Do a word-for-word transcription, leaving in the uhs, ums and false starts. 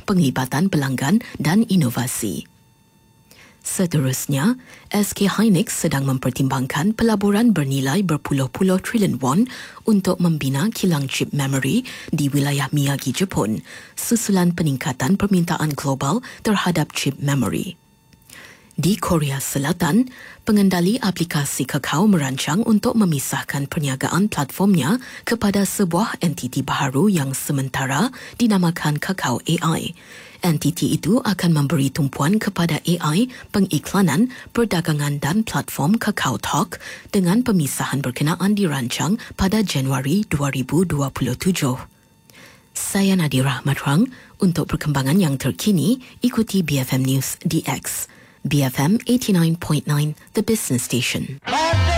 penglibatan pelanggan dan inovasi. Seterusnya, S K Hynix sedang mempertimbangkan pelaburan bernilai berpuluh-puluh trilion won untuk membina kilang chip memory di wilayah Miyagi, Jepun, susulan peningkatan permintaan global terhadap chip memory. Di Korea Selatan, pengendali aplikasi Kakao merancang untuk memisahkan perniagaan platformnya kepada sebuah entiti baharu yang sementara dinamakan Kakao A I. Entiti itu akan memberi tumpuan kepada A I, pengiklanan, perdagangan dan platform Kakao Talk dengan pemisahan berkenaan dirancang pada Januari dua ribu dua puluh tujuh. Saya Nadira Matrang. Untuk perkembangan yang terkini, ikuti B F M News D X. B F M eighty-nine point nine, The Business Station.